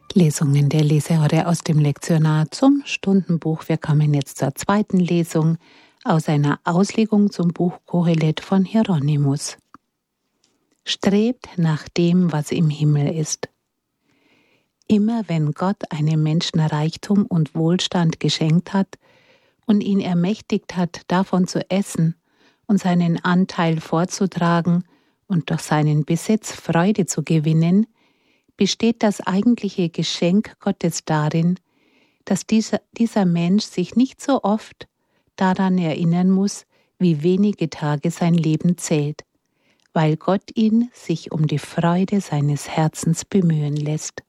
Lesungen der Leseore aus dem Lektionar zum Stundenbuch. Wir kommen jetzt zur zweiten Lesung aus einer Auslegung zum Buch Kohelet von Hieronymus. Strebt nach dem, was im Himmel ist. Immer wenn Gott einem Menschen Reichtum und Wohlstand geschenkt hat und ihn ermächtigt hat, davon zu essen und seinen Anteil vorzutragen und durch seinen Besitz Freude zu gewinnen, besteht das eigentliche Geschenk Gottes darin, dass dieser Mensch sich nicht so oft daran erinnern muss, wie wenige Tage sein Leben zählt, weil Gott ihn sich um die Freude seines Herzens bemühen lässt.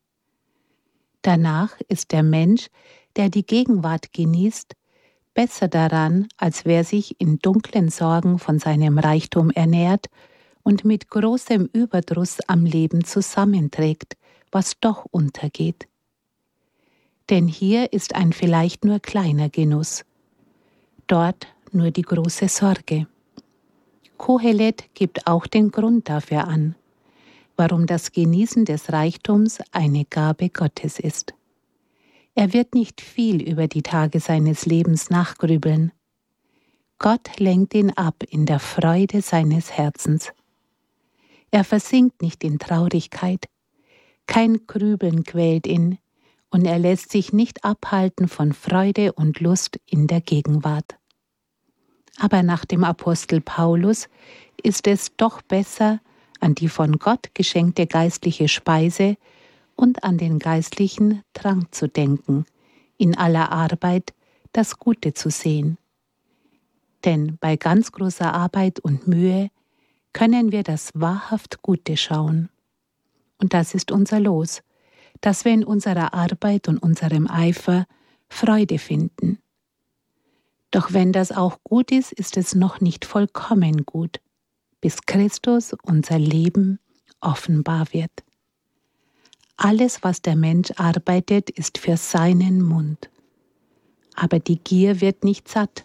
Danach ist der Mensch, der die Gegenwart genießt, besser daran, als wer sich in dunklen Sorgen von seinem Reichtum ernährt und mit großem Überdruss am Leben zusammenträgt, was doch untergeht. Denn hier ist ein vielleicht nur kleiner Genuss, dort nur die große Sorge. Kohelet gibt auch den Grund dafür an, warum das Genießen des Reichtums eine Gabe Gottes ist. Er wird nicht viel über die Tage seines Lebens nachgrübeln. Gott lenkt ihn ab in der Freude seines Herzens. Er versinkt nicht in Traurigkeit, kein Grübeln quält ihn, und er lässt sich nicht abhalten von Freude und Lust in der Gegenwart. Aber nach dem Apostel Paulus ist es doch besser, an die von Gott geschenkte geistliche Speise und an den geistlichen Trank zu denken, in aller Arbeit das Gute zu sehen. Denn bei ganz großer Arbeit und Mühe können wir das wahrhaft Gute schauen. Und das ist unser Los, dass wir in unserer Arbeit und unserem Eifer Freude finden. Doch wenn das auch gut ist, ist es noch nicht vollkommen gut, bis Christus unser Leben offenbar wird. Alles, was der Mensch arbeitet, ist für seinen Mund. Aber die Gier wird nicht satt.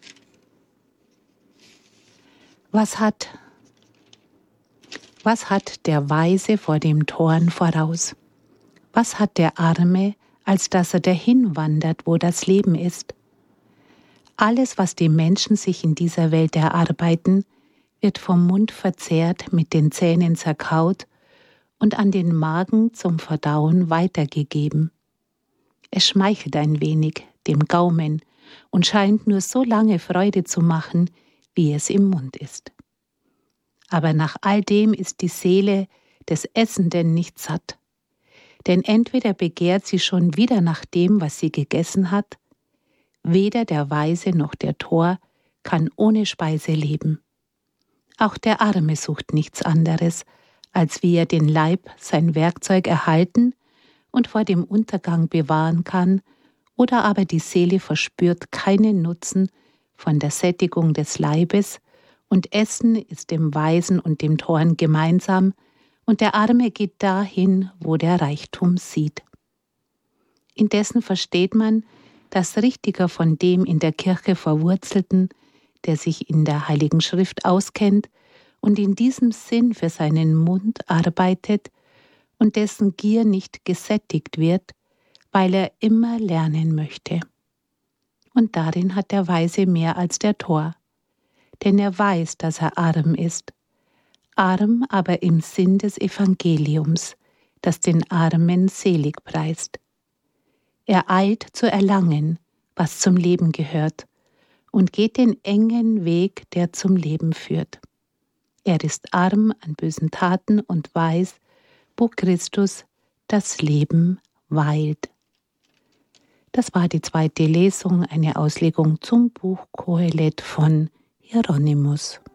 Was hat der Weise vor dem Toren voraus? Was hat der Arme, als dass er dahin wandert, wo das Leben ist? Alles, was die Menschen sich in dieser Welt erarbeiten, wird vom Mund verzehrt, mit den Zähnen zerkaut und an den Magen zum Verdauen weitergegeben. Es schmeichelt ein wenig dem Gaumen und scheint nur so lange Freude zu machen, wie es im Mund ist. Aber nach all dem ist die Seele des Essenden nicht satt, denn entweder begehrt sie schon wieder nach dem, was sie gegessen hat, weder der Weise noch der Tor kann ohne Speise leben. Auch der Arme sucht nichts anderes, als wie er den Leib, sein Werkzeug erhalten und vor dem Untergang bewahren kann, oder aber die Seele verspürt keinen Nutzen von der Sättigung des Leibes, und Essen ist dem Weisen und dem Toren gemeinsam, und der Arme geht dahin, wo der Reichtum sieht. Indessen versteht man, dass richtiger von dem in der Kirche Verwurzelten, der sich in der Heiligen Schrift auskennt und in diesem Sinn für seinen Mund arbeitet und dessen Gier nicht gesättigt wird, weil er immer lernen möchte. Und darin hat der Weise mehr als der Tor, denn er weiß, dass er arm ist, arm aber im Sinn des Evangeliums, das den Armen selig preist. Er eilt zu erlangen, was zum Leben gehört, und geht den engen Weg, der zum Leben führt. Er ist arm an bösen Taten und weiß, wo Christus das Leben weilt. Das war die zweite Lesung, eine Auslegung zum Buch Kohelet von Hieronymus.